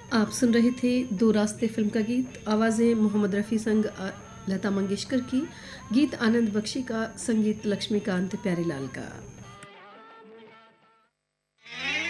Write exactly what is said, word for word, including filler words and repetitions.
आप सुन रहे थे दो रास्ते फिल्म का गीत। आवाज़ें मोहम्मद रफ़ी संग अ, लता मंगेशकर की। गीत आनंद बख्शी का, संगीत लक्ष्मीकांत प्यारेलाल का।